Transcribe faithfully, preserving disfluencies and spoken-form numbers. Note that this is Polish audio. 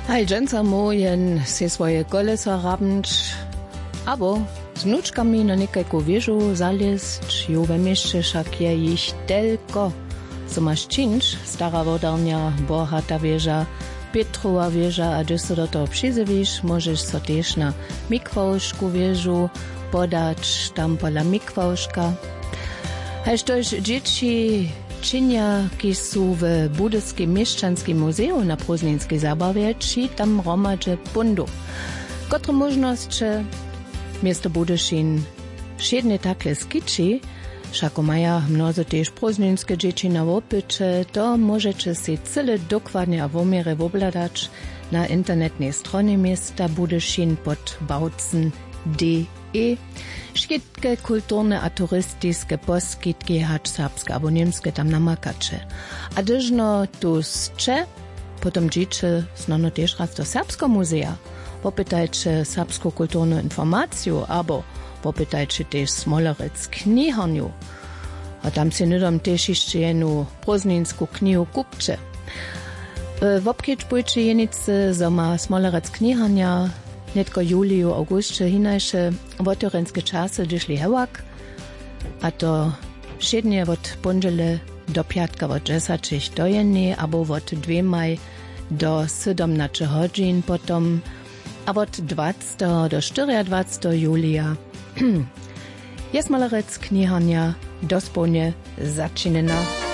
Hej, dżęca mojen se swoje kolesa rabnč, abo z wnuczkami na niekajku wieżu zalezć, jo we mieście však je ich telko. So masz czynsz, stara wodarnia, bohata wieża, Pietrova wieża, a gdy se do toho přizevíš, możesz so też na mikwaušku wieżu podać, tam pola mikwauška. Hej, tož dzieci czynia, ki su w Budyskim Mieszczanskim Muzeum na Prozninskiej Zabawie, či tam romadže bundu. Kotre možnost, miesto Budyšin šedne takle skiči, šako maja mnoze tež prozninske dzieci na opyče, to możecie si cyle dokładnie a womierę wobladać na internetnej stronie miasta Budyšin pod bautzen kropka de. Wszystkie kulturne a turystyczne poskitki hacz serbskie albo niemskie tam namakacze. A dyżno tu zcze, potem dzieci znowu też raz do Serbskiego Muzea. Popytajcie serbską kulturną informację, albo popytajcie też Smolerec kniharniu. A tam się nidom też jeszcze jedną prozninską knihu kupcze. W obkieć pójdzie jenicy, zo ma Smolerec kniharnia netko juliju, augustče hinajše votorenske čase dyšli hewak, a to šednie od ponžele do piatka od desačich do jenny, abo od dvemaj do sedemnače hodžin potom, a od dvacetého do dvacetého julija je Smolerec kniharnia dospołnie zaczynena.